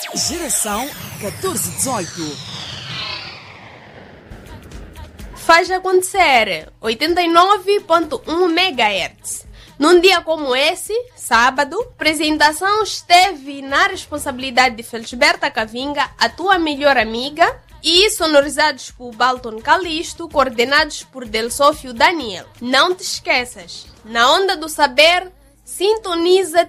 Geração 1418. Faz acontecer 89.1 MHz. Num dia como esse, sábado, a apresentação esteve na responsabilidade de Felisberta Cavinga, a tua melhor amiga, e sonorizados por Balton Calisto, coordenados por Delsófio Daniel. Não te esqueças, na onda do saber, sintoniza